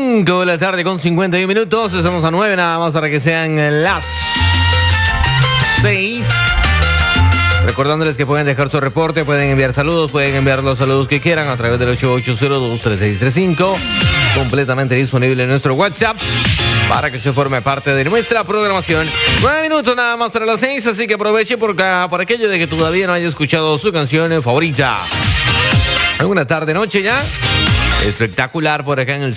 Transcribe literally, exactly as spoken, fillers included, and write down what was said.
cinco de la tarde con cincuenta y un minutos. Estamos a nueve nada más para que sean las seis. Recordándoles que pueden dejar su reporte, pueden enviar saludos, pueden enviar los saludos que quieran a través del ocho ocho cero, dos tres seis tres cinco. Completamente disponible en nuestro WhatsApp para que se forme parte de nuestra programación. Nueve minutos nada más para las seis, así que aproveche por, por aquello de que todavía no haya escuchado su canción favorita. Una tarde noche ya espectacular por acá en el